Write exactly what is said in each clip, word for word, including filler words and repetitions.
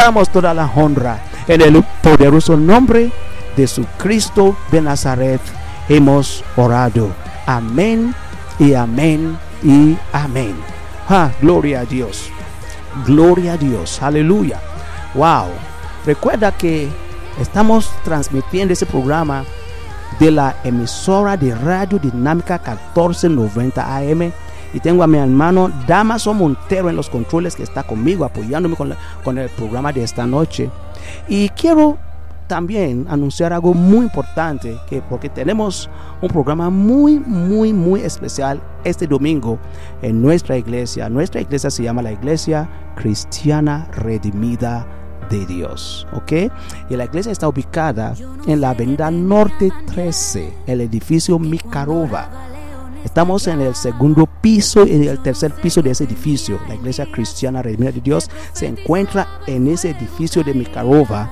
damos toda la honra. En el poderoso nombre de Jesucristo de Nazaret hemos orado. Amén y amén y amén. Ah, gloria a Dios. Gloria a Dios. Aleluya. Wow. Recuerda que estamos transmitiendo ese programa de la emisora de Radio Dinámica catorce noventa A M. Y tengo a mi hermano Damaso Montero en los controles, que está conmigo apoyándome con, la, con el programa de esta noche. Y quiero también anunciar algo muy importante, que porque tenemos un programa muy muy muy especial este domingo en nuestra iglesia. Nuestra iglesia se llama la Iglesia Cristiana Redimida de Dios, ¿ok? Y la iglesia está ubicada en la avenida Norte trece, el edificio Micarova. Estamos en el segundo piso y en el tercer piso de ese edificio. La Iglesia Cristiana Redimida de Dios se encuentra en ese edificio de Micarova,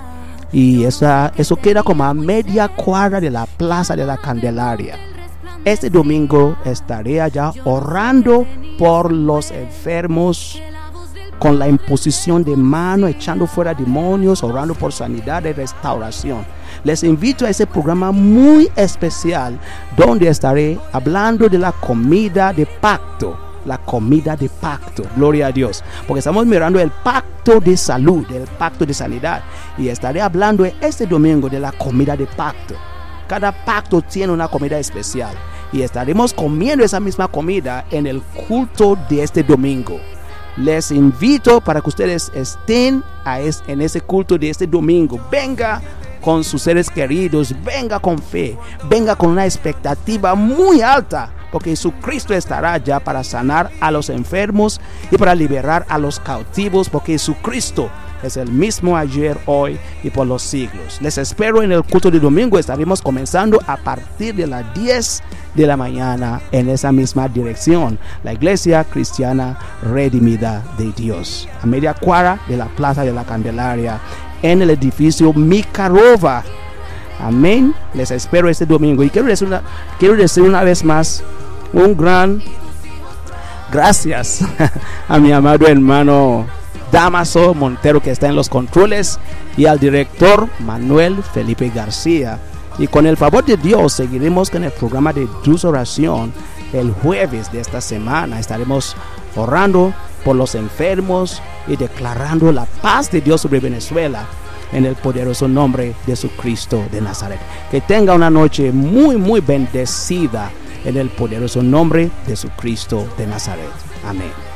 y esa, eso queda como a media cuadra de la Plaza de la Candelaria. Este domingo estaré allá orando por los enfermos, con la imposición de mano, echando fuera demonios, orando por sanidad y restauración. Les invito a ese programa muy especial, donde estaré hablando de la comida de pacto. La comida de pacto, gloria a Dios, porque estamos mirando el pacto de salud, el pacto de sanidad, y estaré hablando este domingo de la comida de pacto. Cada pacto tiene una comida especial, y estaremos comiendo esa misma comida en el culto de este domingo. Les invito para que ustedes estén a es, en ese culto de este domingo. Venga con sus seres queridos, venga con fe, venga con una expectativa muy alta, porque Jesucristo estará ya para sanar a los enfermos y para liberar a los cautivos, porque Jesucristo es el mismo ayer, hoy y por los siglos. Les espero en el culto de domingo. Estaremos comenzando a partir de las diez de la mañana en esa misma dirección, la Iglesia Cristiana Redimida de Dios, a media cuadra de la Plaza de la Candelaria, en el edificio Micarova. Amén. Les espero este domingo. Y quiero decir una, quiero decir una vez más un gran gracias a mi amado hermano Damaso Montero, que está en los controles, y al director Manuel Felipe García. Y con el favor de Dios seguiremos con el programa de Dulce Oración. El jueves de esta semana estaremos orando por los enfermos y declarando la paz de Dios sobre Venezuela, en el poderoso nombre de Jesucristo de Nazaret. Que tenga una noche muy muy bendecida en el poderoso nombre de Jesucristo de Nazaret. Amén.